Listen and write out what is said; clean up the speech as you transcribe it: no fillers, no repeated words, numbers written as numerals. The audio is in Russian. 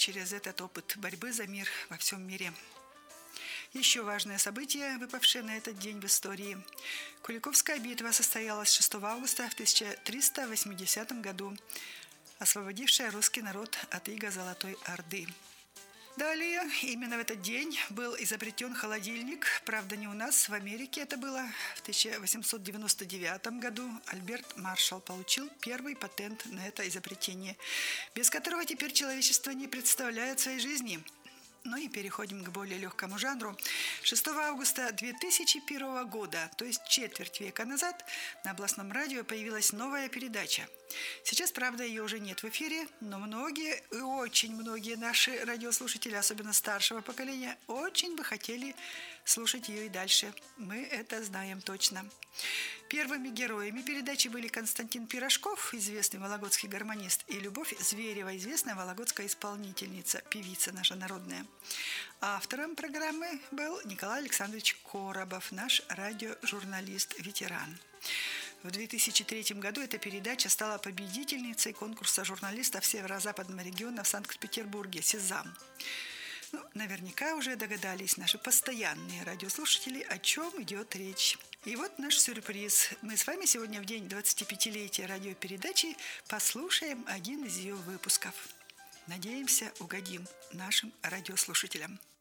через этот опыт борьбы за мир во всем мире. Еще важное событие, выпавшее на этот день в истории. Куликовская битва состоялась 6 августа в 1380 году, освободившая русский народ от ига Золотой Орды. Далее, именно в этот день был изобретен холодильник. Правда, не у нас, в Америке это было. В 1899 году Альберт Маршалл получил первый патент на это изобретение, без которого теперь человечество не представляет своей жизни. Ну и переходим к более легкому жанру. 6 августа 2001 года, то есть четверть века назад, на областном радио появилась новая передача. Сейчас, правда, ее уже нет в эфире, но многие, и очень многие наши радиослушатели, особенно старшего поколения, очень бы хотели слушать ее и дальше. Мы это знаем точно. Первыми героями передачи были Константин Пирожков, известный вологодский гармонист, и Любовь Зверева, известная вологодская исполнительница, певица наша народная. Автором программы был Николай Александрович Коробов, наш радиожурналист-ветеран. В 2003 году эта передача стала победительницей конкурса журналистов Северо-Западного региона в Санкт-Петербурге «Сезам». Наверняка уже догадались наши постоянные радиослушатели, о чем идет речь. И вот наш сюрприз. Мы с вами сегодня в день 25-летия радиопередачи послушаем один из ее выпусков. Надеемся, угодим нашим радиослушателям.